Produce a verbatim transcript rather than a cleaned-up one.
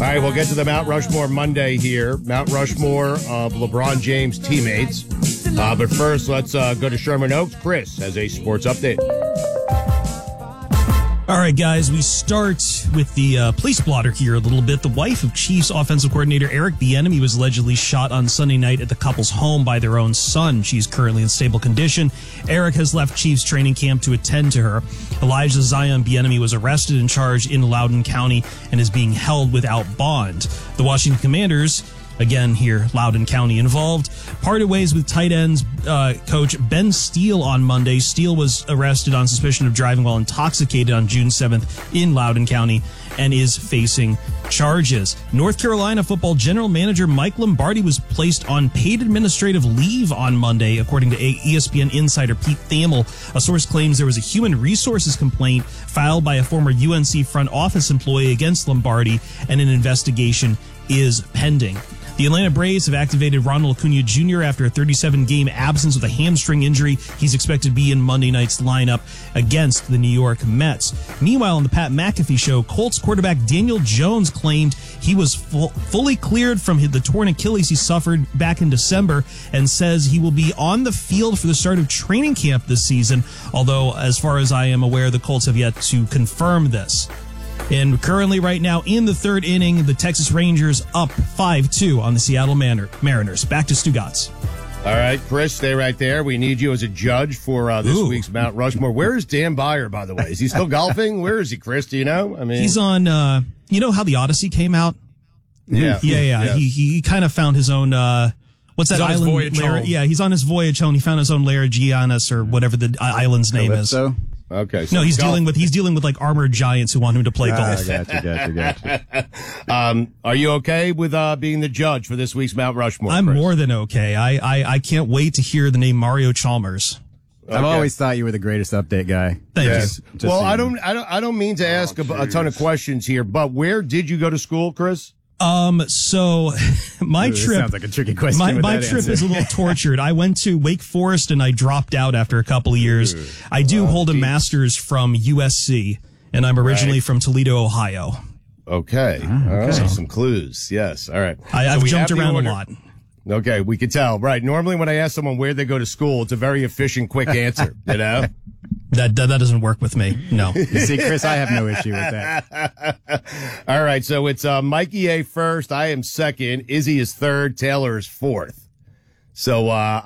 right, we'll get to the Mount Rushmore Monday here. Mount Rushmore of LeBron James teammates. Uh, but first, let's uh, go to Sherman Oaks. Chris has a sports update. All right, guys, we start with the uh, police blotter here a little bit. The wife of Chiefs offensive coordinator Eric Bieniemy was allegedly shot on Sunday night at the couple's home by their own son. She's currently in stable condition. Eric has left Chiefs training camp to attend to her. Elijah Zion Bieniemy was arrested and charged in Loudoun County and is being held without bond. The Washington Commanders, again here, Loudoun County involved, parted ways with tight ends uh, coach Ben Steele on Monday. Steele was arrested on suspicion of driving while intoxicated on June seventh in Loudoun County and is facing charges. North Carolina football general manager Mike Lombardi was placed on paid administrative leave on Monday, according to E S P N insider Pete Thamel. A source claims there was a human resources complaint filed by a former U N C front office employee against Lombardi, and an investigation is pending. The Atlanta Braves have activated Ronald Acuna Junior after a thirty-seven game absence with a hamstring injury. He's expected to be in Monday night's lineup against the New York Mets. Meanwhile, on the Pat McAfee show, Colts quarterback Daniel Jones claimed he was full, fully cleared from the torn Achilles he suffered back in December, and says he will be on the field for the start of training camp this season, although, as far as I am aware, the Colts have yet to confirm this. And currently, right now, in the third inning, the Texas Rangers up five two on the Seattle Mariners. Back to Stugotz. All right, Chris, stay right there. We need you as a judge for uh, this Ooh. week's Mount Rushmore. Where is Dan Byer, by the way? Is he still golfing? Where is he, Chris? Do you know? I mean, he's on. Uh, you know how the Odyssey came out? Yeah, yeah, yeah. yeah. He he kind of found his own. Uh, what's that he's island? On his voyage Lara, home. yeah, he's on his voyage home. He found his own Lara Giannis or whatever the island's name Calypso? is. Okay. So no, he's golf. dealing with he's dealing with like armored giants who want him to play Ah, golf. gotcha, gotcha, gotcha. um, are you okay with uh, being the judge for this week's Mount Rushmore? I'm Chris? more than okay. I, I I can't wait to hear the name Mario Chalmers. I've Okay. always thought you were the greatest update guy. Thank Yes. you. Just Well, so I you don't, know. I don't, I don't mean to ask a, a ton of jeez. questions here, but where did you go to school, Chris? Um, so my Ooh, this trip sounds like a tricky question. My, with my that trip answer. is a little tortured. I went to Wake Forest and I dropped out after a couple of years. I do hold a geez. master's from U S C, and I'm originally Right. from Toledo, Ohio. Okay. Ah, All right. okay. Some clues. Yes. All right. I, So I've we jumped have the around order. a lot. Okay. We can tell. Right. Normally when I ask someone where they go to school, it's a very efficient, quick answer, you know? That, that that doesn't work with me. No. You see, Chris, I have no issue with that. All right. So it's uh, Mikey A first. I am second. Izzy is third. Taylor is fourth. So, uh,